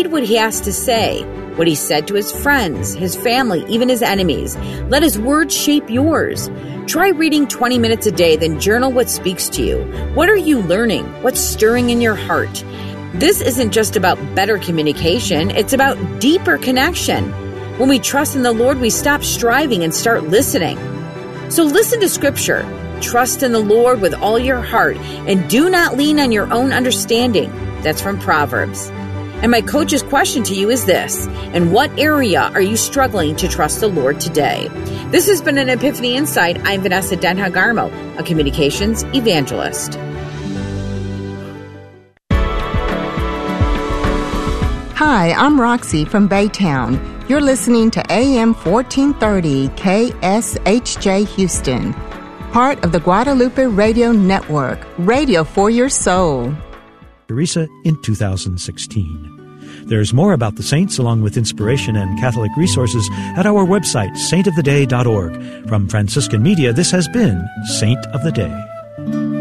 Read what he has to say, what he said to his friends, his family, even his enemies. Let his words shape yours. Try reading 20 minutes a day, then journal what speaks to you. What are you learning? What's stirring in your heart? This isn't just about better communication, it's about deeper connection. When we trust in the Lord, we stop striving and start listening. So listen to Scripture. Trust in the Lord with all your heart and do not lean on your own understanding. That's from Proverbs. And my coach's question to you is this: in what area are you struggling to trust the Lord today? This has been an Epiphany Insight. I'm Vanessa Denha-Garmo, a communications evangelist. Hi, I'm Roxy from Baytown. You're listening to AM 1430 KSHJ Houston, part of the Guadalupe Radio Network, radio for your soul. Teresa in 2016. There's more about the saints along with inspiration and Catholic resources at our website, saintoftheday.org. From Franciscan Media, this has been Saint of the Day.